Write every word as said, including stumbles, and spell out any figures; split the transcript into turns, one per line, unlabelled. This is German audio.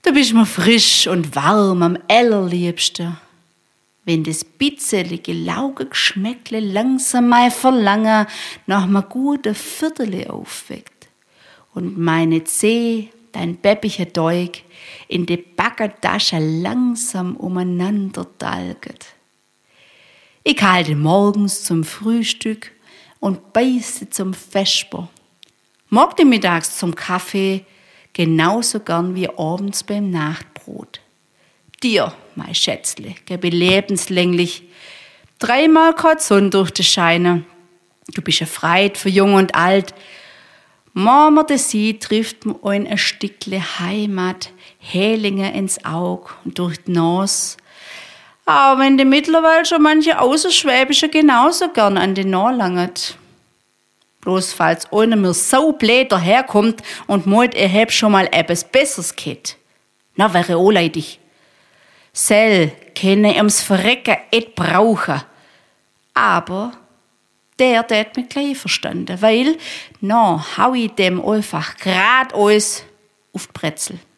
Du bist mir frisch und warm am allerliebsten. Wenn das bitzelige, Laugengeschmäckle langsam mein Verlangen nach einem guten Viertel aufweckt und meine Zeh, dein bäppiger Teig, in die Backertasche langsam umeinander dalget. Ich halte morgens zum Frühstück und beiße zum Vesper. Mag die mittags zum Kaffee genauso gern wie abends beim Nachtbrot. Dir, mein Schätzle, gebe lebenslänglich. Dreimal kann die Sonne durch die Scheine. Du bist ein Freit für Jung und Alt. Mama de sie trifft mir ein, ein Stückle Heimat, Hälinge ins Aug und durch die Nase. Aber wenn die mittlerweile schon manche Außerschwäbische genauso gern an den Nase langet. Bloß falls einer mir so blöd daherkommt und meint, er hätt schon mal etwas Besseres gehabt. Na, wäre auch leidig. Sel kenne ums Verrecken et brauchen. Aber der tät mich gleich verstanden, weil, na, hau ich dem einfach grad alles auf die Brezel.